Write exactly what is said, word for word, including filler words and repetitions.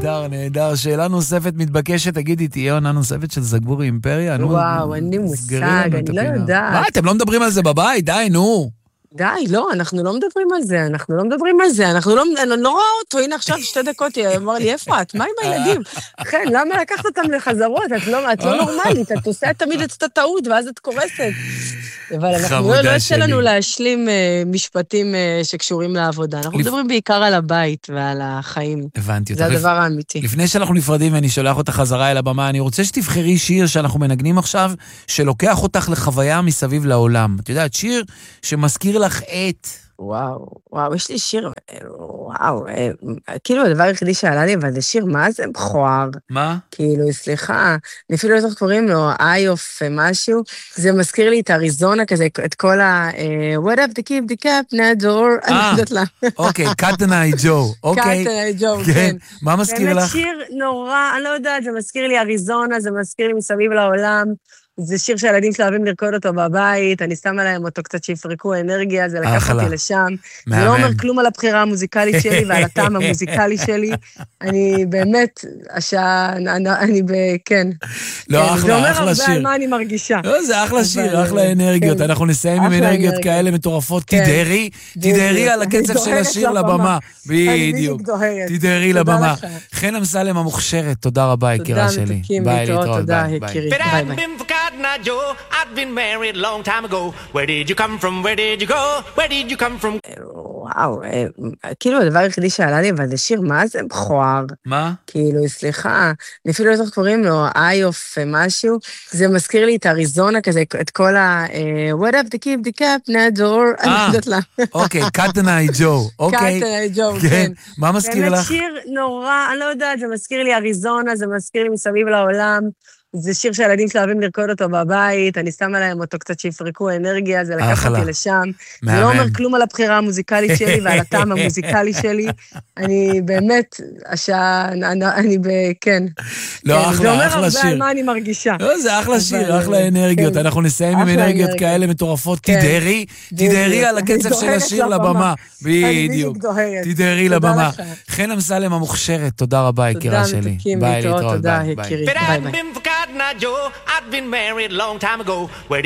נהדר, נהדר. שאלה נוספת מתבקשת, תגידי, תהיה עונה נוספת של זגורי אימפריה? וואו, אין לי מושג, אני לא יודעת. מה, אתם לא מדברים על זה בבית? די, נו. די, לא, אנחנו לא מדברים על זה, אנחנו לא מדברים על זה, אנחנו לא, אני לא רואה אותו, הנה עכשיו שתי דקות, היא אמר לי, איפה את? מה עם הילדים? כן, למה לקחת אותם לחזרות? את לא, את לא נורמלית, את עושה תמיד את הטעות, ואז את קורסת. אבל אנחנו לא יוצא לנו להשלים משפטים שקשורים לעבודה, אנחנו מדברים בעיקר על הבית ועל החיים. הבנתי אותך. זה הדבר האמיתי. לפני שאנחנו נפרדים ואני שולח אותך חזרה אל הבמה, אני רוצה שתבחרי שיר שאנחנו מנגנים עכשיו, שלוקח אותך לחוויה מסביב לעולם. את יודעת, שיר שמזכיר לך את... וואו, וואו, יש לי שיר, וואו, כאילו הדבר היחידי שעלה לי, אבל זה שיר, מה זה מכוער? מה? כאילו, סליחה, אני אפילו לא זוכר קוראים לו, איוף משהו, זה מזכיר לי את אריזונה כזה, את כל ה... What up the keep the cap, נדור, אני לא יודעת לה. אוקיי, קטנאי ג'ו, אוקיי. קטנאי ג'ו, כן. מה מזכיר לך? באמת שיר נורא, אני לא יודעת, זה מזכיר לי אריזונה, זה מזכיר לי מסביב לעולם, זה שיר שהילדים שלה אוהבים לרקוד אותו בבית, אני שמה להם אותו קצת שיפרקו אנרגיה, זה לקח אותי לשם. זה לא אומר כלום על הבחירה המוזיקלית שלי ועל הטעם המוזיקלי שלי. אני באמת, השעה, אני ב... כן. לא, אחלה, אחלה שיר. זה אומר הרבה על מה אני מרגישה. לא, זה אחלה שיר, אחלה אנרגיות. אנחנו נסיים עם אנרגיות כאלה מטורפות. תדהרי, תדהרי על הקצב של השיר לבמה. בדיוק. תדהרי לבמה. חן אמסלם המוכשרת, תודה רבה, יקירה שלי. תודה, מתוקים, להתראות, תודה, יקירי. ביי ביי. Now, Joe, I'd been married a long time ago. Where did you come from? Where did you go? Where did you come from? וואו, כאילו הדבר היחידי שעלה לי, אבל זה שיר, מה זה מכוער? מה? כאילו, סליחה, אני אפילו לא זוכר קוראים לו, איוף משהו, זה מזכיר לי את אריזונה כזה, את כל ה... What up the keep the cap, נדור, אני לא יודעת לה. אוקיי, קטנאי ג'ו, אוקיי. קטנאי ג'ו, כן. מה מזכיר לך? באמת שיר נורא, אני לא יודעת, זה מזכיר לי אריזונה, זה מזכיר לי מסביב לעולם, זה שיר שהילדים שלה אוהבים לרקוד אותו בבית, אני שמה להם אותו קצת שיפרקו אנרגיה, זה לקח אותי לשם. זה לא אומר כלום על הבחירה המוזיקלית שלי ועל הטעם המוזיקלי שלי. אני באמת, השעה, אני ב... כן. לא, אחלה, אחלה שיר. זה אומר הרבה על מה אני מרגישה. לא, זה אחלה שיר, אחלה אנרגיות. אנחנו נסיים עם אנרגיות כאלה מטורפות. תדהרי, תדהרי על הקצב של השיר לבמה. בדיוק. תדהרי לבמה. חן אמסלם המוכשרת, תודה רבה, יקירה שלי. תודה, מתוקים, להתראות, תודה, יקירי. ביי ביי. Now, Joe, I'd been married a long time ago. Where